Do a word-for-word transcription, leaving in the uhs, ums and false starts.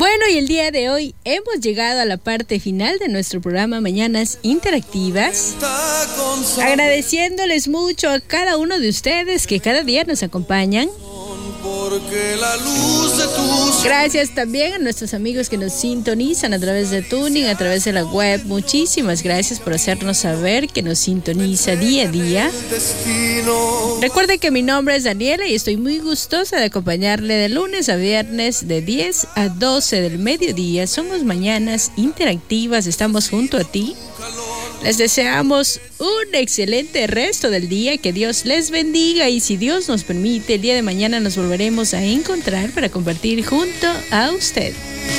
Bueno, y el día de hoy hemos llegado a la parte final de nuestro programa Mañanas Interactivas, agradeciéndoles mucho a cada uno de ustedes que cada día nos acompañan. Gracias también a nuestros amigos que nos sintonizan a través de Tuning, a través de la web. Muchísimas gracias por hacernos saber que nos sintoniza día a día. Recuerden que mi nombre es Daniela y estoy muy gustosa de acompañarle de lunes a viernes de diez a doce del mediodía. Somos Mañanas Interactivas, estamos junto a ti. Les deseamos un excelente resto del día, que Dios les bendiga, y si Dios nos permite, el día de mañana nos volveremos a encontrar para compartir junto a usted.